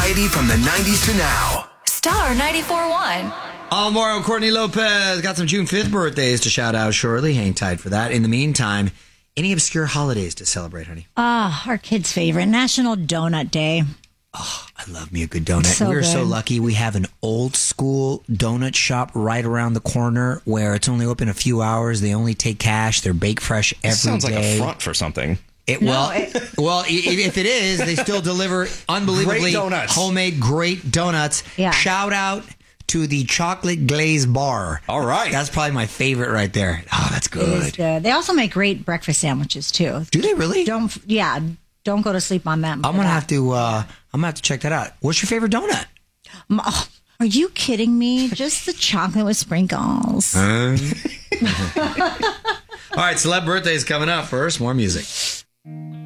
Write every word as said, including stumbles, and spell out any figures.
variety from the nineties to now. Star ninety-four point one. Alvaro Courtney Lopez got some June fifth birthdays to shout out shortly. Hang tight for that. In the meantime, any obscure holidays to celebrate, honey? Ah, oh, our kids' favorite, National Donut Day. Oh, I love me a good donut. So We're good. so lucky. We have an old school donut shop right around the corner where it's only open a few hours. They only take cash. They're bake fresh every day. Sounds like a front for something. It, No, well, it- well, i- if it is, they still deliver unbelievably Great donuts. homemade, great donuts. Yeah. Shout out to the chocolate glaze bar. All right. That's probably my favorite right there. Oh, that's It is good. good. They also make great breakfast sandwiches too. Do they really? Don't yeah, don't go to sleep on them. I'm gonna have to. Uh, I'm gonna have to check that out. What's your favorite donut? Oh, are you kidding me? Just the chocolate with sprinkles. All right, celeb birthdays coming up. First, more music.